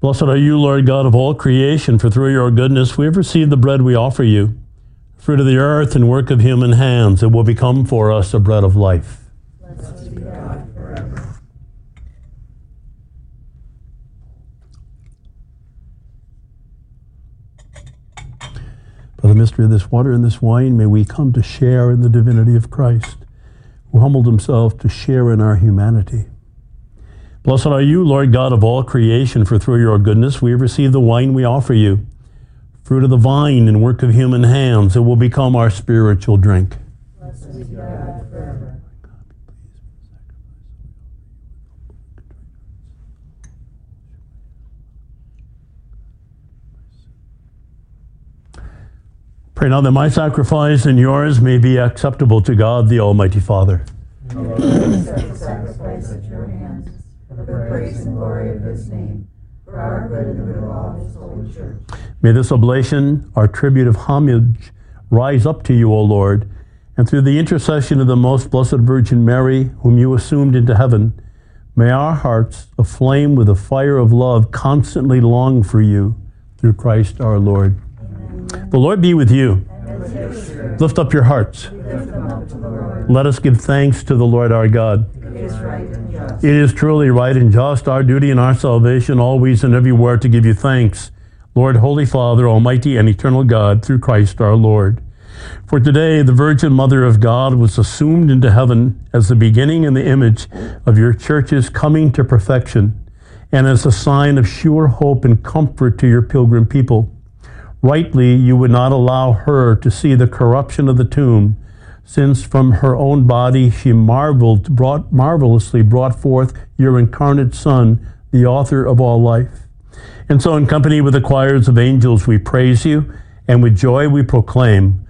Blessed are you, Lord God of all creation, for through your goodness we have received the bread we offer you, fruit of the earth and work of human hands. It will become for us a bread of life. Blessed be God forever. By the mystery of this water and this wine, may we come to share in the divinity of Christ, who humbled himself to share in our humanity. Blessed are you, Lord God of all creation, for through your goodness we have received the wine we offer you, fruit of the vine and work of human hands. It will become our spiritual drink. Blessed be God forever. Pray now that my sacrifice and yours may be acceptable to God, the Almighty Father. May accept the sacrifice at your hands for the praise and glory of his name, for our good and the good of all his holy church. May this oblation, our tribute of homage, rise up to you, O Lord, and through the intercession of the most blessed Virgin Mary, whom you assumed into heaven, may our hearts, aflame with the fire of love, constantly long for you, through Christ our Lord. Amen. The Lord be with you. And with your spirit. Lift up your hearts. We lift them up to the Lord. Let us give thanks to the Lord our God. It is right and just. It is truly right and just, our duty and our salvation, always and everywhere to give you thanks, Lord, Holy Father, Almighty and eternal God, through Christ our Lord. For today, the Virgin Mother of God was assumed into heaven as the beginning and the image of your church's coming to perfection, and as a sign of sure hope and comfort to your pilgrim people. Rightly, you would not allow her to see the corruption of the tomb, since from her own body she marvelously brought forth your incarnate Son, the author of all life. And so in company with the choirs of angels we praise you, and with joy we proclaim,